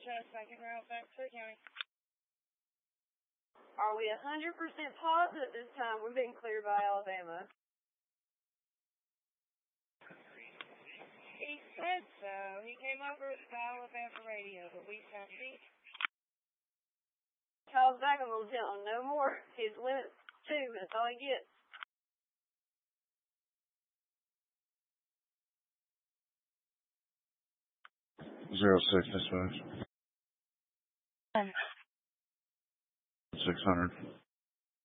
second route back to the county. Are we 100% positive this time we're being cleared by Alabama? He said so. He came over with Alabama radio, but we can't see. Calls back a little gentle. No more. His limit's 2. That's all he gets. 06 dispatch. 600.